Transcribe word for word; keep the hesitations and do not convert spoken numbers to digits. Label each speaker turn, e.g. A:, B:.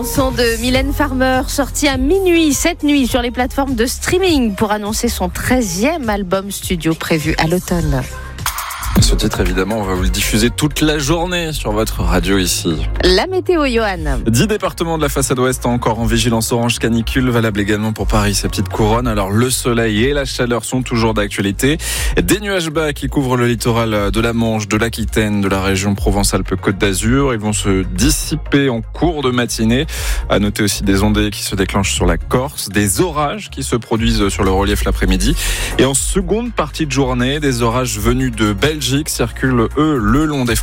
A: Son de Mylène Farmer, sorti à minuit cette nuit sur les plateformes de streaming pour annoncer son treizième album studio prévu à l'automne.
B: Ce titre, évidemment, on va vous le diffuser toute la journée sur votre radio ici.
A: La météo, Johan.
B: dix départements de la façade ouest encore en vigilance orange canicule, valable également pour Paris, sa petite couronne. Alors le soleil et la chaleur sont toujours d'actualité. Des nuages bas qui couvrent le littoral de la Manche, de l'Aquitaine, de la région Provence-Alpes-Côte d'Azur. Ils vont se dissiper en cours de matinée. À noter aussi des ondées qui se déclenchent sur la Corse, des orages qui se produisent sur le relief l'après-midi. Et en seconde partie de journée, des orages venus de Belgique circulent, eux, le long des